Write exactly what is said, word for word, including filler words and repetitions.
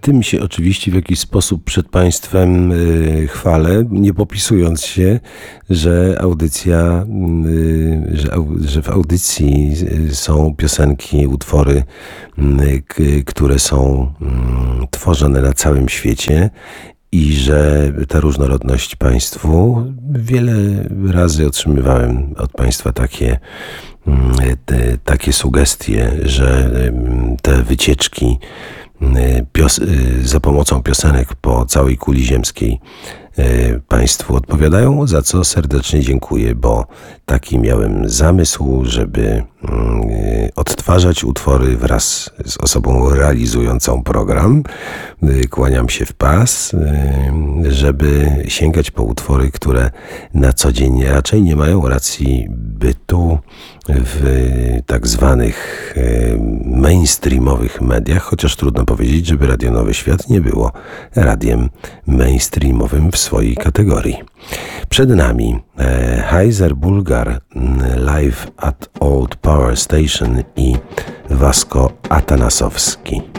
tym się oczywiście w jakiś sposób przed Państwem y, chwalę, nie popisując się, że audycja, y, że, au, że w audycji y, są piosenki, utwory, y, k, które są y, tworzone na całym świecie i że ta różnorodność Państwu, wiele razy otrzymywałem od Państwa takie Te, takie sugestie, że te wycieczki pios- za pomocą piosenek po całej kuli ziemskiej Państwu odpowiadają, za co serdecznie dziękuję, bo taki miałem zamysł, żeby odtwarzać utwory wraz z osobą realizującą program. Kłaniam się w pas, żeby sięgać po utwory, które na co dzień raczej nie mają racji bytu w tak zwanych mainstreamowych mediach, chociaż trudno powiedzieć, żeby Radio Nowy Świat nie było radiem mainstreamowym w swojej kategorii. Przed nami Heiser Bulgar live at Old Power Station i Wasko Atanasowski.